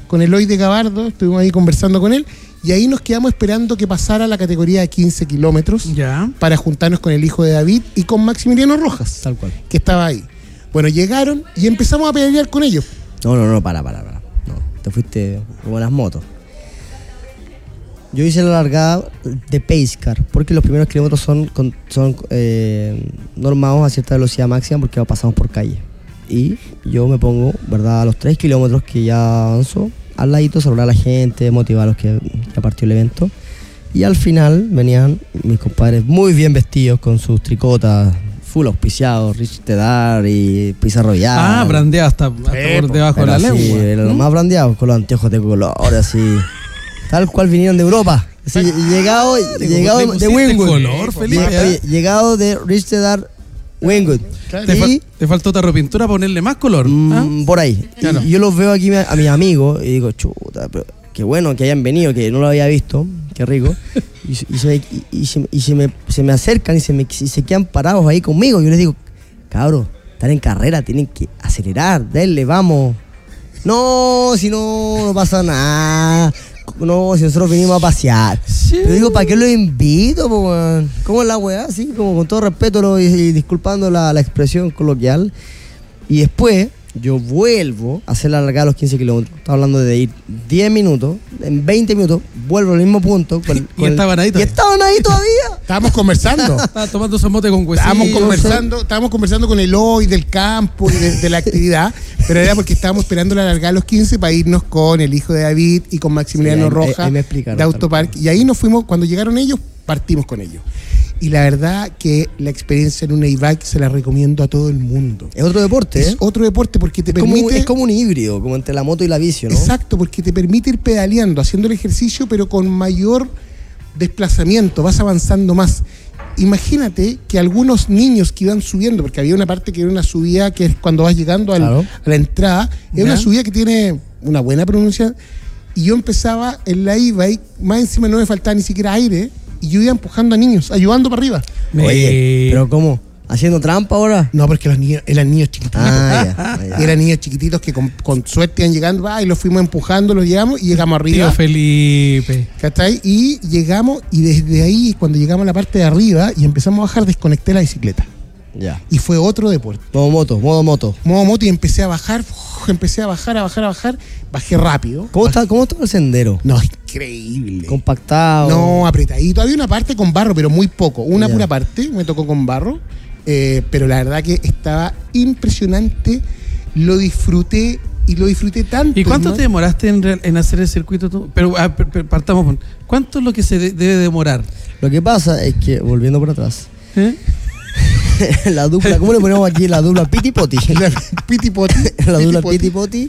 con Eloy de Gabardo, estuvimos ahí conversando con él, y ahí nos quedamos esperando que pasara la categoría de 15 kilómetros para juntarnos con el hijo de David y con Maximiliano Rojas, tal cual, que estaba ahí. Bueno, llegaron y empezamos a pelear con ellos. No, para. No, te fuiste como las motos. Yo hice la largada de pace car, porque los primeros kilómetros son normados a cierta velocidad máxima porque pasamos por calle. Y yo me pongo, ¿verdad?, a los 3 kilómetros que ya avanzo, al ladito, saludar a la gente, motivar a los que ya partió el evento. Y al final venían mis compadres muy bien vestidos con sus tricotas, full auspiciados, Rich Tedar y Pizza Royal. Ah, brandeado hasta por debajo de la lengua. Sí, los más brandeados, con los anteojos de color, así. Tal cual vinieron de Europa. Así, llegado de Wingwood. Color, Felipe. Llegado de Rich Tedar Wingwood. Te faltó otra repintura para ponerle más color. Por ahí. Claro. Y yo los veo aquí a mis amigos y digo, chuta, pero qué bueno que hayan venido, que no lo había visto. Qué rico. Y se me acercan y se quedan parados ahí conmigo. Yo les digo, cabros, están en carrera, tienen que acelerar, denle, vamos. No, si no pasa nada. No, si nosotros vinimos a pasear. Sí. Pero digo, ¿para qué los invito, po, man? ¿Cómo es la weá? Así, como con todo respeto y disculpando la expresión coloquial. Y después yo vuelvo a hacer la largada a los 15 kilómetros. Estaba hablando de ir 10 minutos, en 20 minutos, vuelvo al mismo punto. Y estaban ahí todavía. Estábamos conversando. Estaban tomando su mote con huesillo. Estábamos conversando con Eloy del campo y de la actividad, pero era porque estábamos esperando la largada a los 15 para irnos con el hijo de David y con Maximiliano Rojas de Autopark. Y ahí nos fuimos, cuando llegaron ellos, partimos con ellos. Y la verdad que la experiencia en una e-bike se la recomiendo a todo el mundo. Es otro deporte, Es otro deporte porque te permite... Es como un híbrido, como entre la moto y la bici, ¿no? Exacto, porque te permite ir pedaleando, haciendo el ejercicio, pero con mayor desplazamiento, vas avanzando más. Imagínate que algunos niños que iban subiendo, porque había una parte que era una subida que es cuando vas llegando a la entrada, es una subida que tiene una buena pronunciación, y yo empezaba en la e-bike, más encima no me faltaba ni siquiera aire, y yo iba empujando a niños, ayudando para arriba. Oye, ¿pero cómo? ¿Haciendo trampa ahora? No, porque eran niños chiquititos. Ya. Eran niños chiquititos que con suerte iban llegando, y los fuimos empujando, los llegamos y llegamos arriba. Tío Felipe. ¿Cachai? Y llegamos, y desde ahí, cuando llegamos a la parte de arriba y empezamos a bajar, desconecté la bicicleta. Ya. Y fue otro deporte. Modo moto. Modo moto, y empecé a bajar, bajé rápido. ¿Cómo está el sendero? No, increíble. Compactado. No, apretadito. Había una parte con barro, pero muy poco. Una pura parte me tocó con barro. Pero la verdad que estaba impresionante. Lo disfruté tanto. ¿Y cuánto te demoraste en hacer el circuito tú? Pero partamos con, ¿cuánto es lo que se debe demorar? Lo que pasa es que, volviendo por atrás, la dupla, ¿cómo le ponemos aquí? La dupla Piti Poti. La dupla Piti Poti.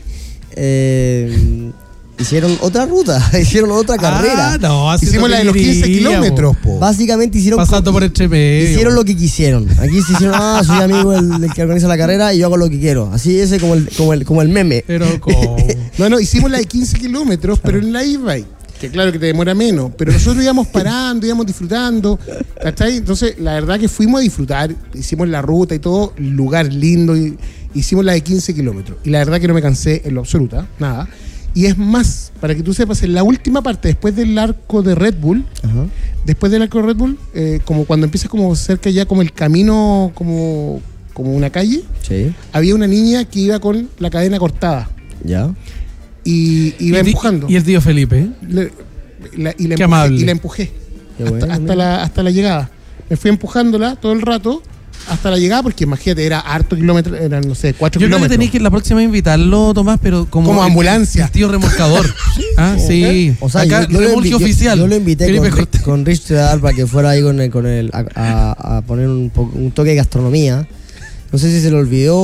Hicieron otra ruta, hicieron otra carrera. Hicimos la de los 15 kilómetros, po. Básicamente hicieron... Pasando por entre medio. Hicieron lo que quisieron. Aquí se hicieron, soy amigo del que organiza la carrera y yo hago lo que quiero. Así ese como el meme. Pero ¿cómo? No, hicimos la de 15 kilómetros, pero en la e-bike. Que claro que te demora menos, pero nosotros íbamos parando, íbamos disfrutando, ¿cachai? Entonces, la verdad que fuimos a disfrutar, hicimos la ruta y todo, lugar lindo, y hicimos la de 15 kilómetros. Y la verdad que no me cansé en lo absoluta, nada. Y es más, para que tú sepas, en la última parte, después del arco de Red Bull, como cuando empiezas como cerca ya como el camino, como una calle, había una niña que iba con la cadena cortada. Ya. Y iba empujando. ¿Y el tío Felipe? Y la empujé hasta la llegada. Me fui empujándola todo el rato hasta la llegada, porque imagínate, era harto kilómetro, eran, no sé, 4 kilómetros. Yo creo que tenéis que la próxima invitarlo, Tomás, pero como ambulancia. El tío remolcador. Sí. O sea, acá, remolque oficial. Yo lo invité con Rich Tedar para que fuera ahí con él a poner un toque de gastronomía. No sé si se le olvidó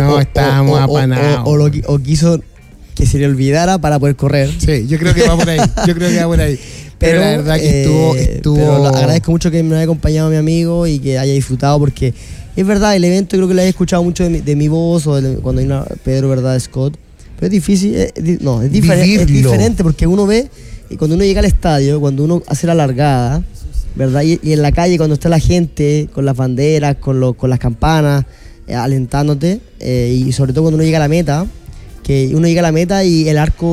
o quiso que se le olvidara para poder correr. Sí, yo creo que va por ahí. Pero la verdad que estuvo... Pero agradezco mucho que me haya acompañado mi amigo y que haya disfrutado, porque es verdad, el evento creo que lo haya escuchado mucho de mi voz o cuando hay Pedro, ¿verdad? Scott. Pero es difícil, es diferente porque uno ve, y cuando uno llega al estadio, cuando uno hace la largada, ¿verdad? Y en la calle, cuando está la gente con las banderas, con las campanas, alentándote, y sobre todo cuando uno llega a la meta, que uno llega a la meta y el arco